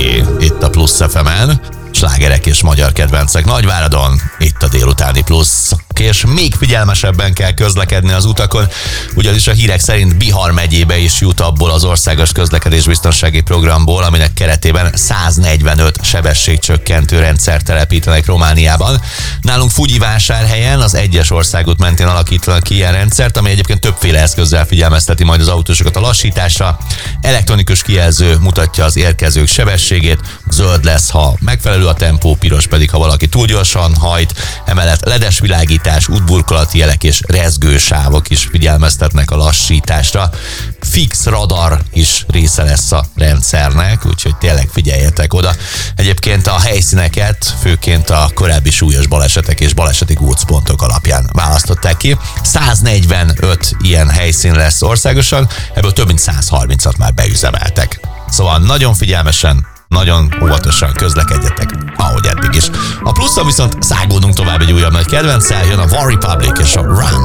itt a Plusz FM-en. Slágerek és magyar kedvencek Nagyváradon, itt a délutáni Plusz. És még figyelmesebben kell közlekedni az utakon, ugyanis a hírek szerint Bihar megyébe is jut abból az országos közlekedésbiztonsági programból, aminek keretében 145 sebességcsökkentő rendszert telepítenek Romániában. Nálunk Fugyivásárhelyen az egyes országút mentén alakítanak ki ilyen rendszert, ami egyébként többféle eszközzel figyelmezteti majd az autósokat a lassításra. Elektronikus kijelző mutatja az érkezők sebességét, zöld lesz, ha megfelelő a tempó, piros pedig, ha valaki túl gyorsan hajt. Emellett ledes világítás, útburkolati jelek és rezgősávok is figyelmeztetnek a lassításra. Fix radar is része lesz a rendszernek, úgyhogy tényleg figyeljetek oda. Egyébként a helyszíneket főként a korábbi súlyos balesetek és baleseti gócpontok alapján választották ki. 145 ilyen helyszín lesz országosan, ebből több mint 130-at már beüzemeltek. Szóval nagyon figyelmesen, nagyon óvatosan közlekedjetek, ahogy eddig is. A Pluszon viszont szágódunk tovább egy újabb nagy kedvenccel, jön a One Republic és a Run.